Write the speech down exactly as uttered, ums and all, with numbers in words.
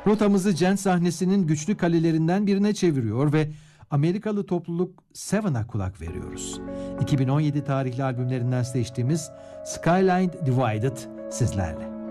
Rotamızı Gent sahnesinin güçlü kalelerinden birine çeviriyor ve Amerikalı topluluk Seven'a kulak veriyoruz. iki bin on yedi tarihli albümlerinden seçtiğimiz Skyline Divided sizlerle.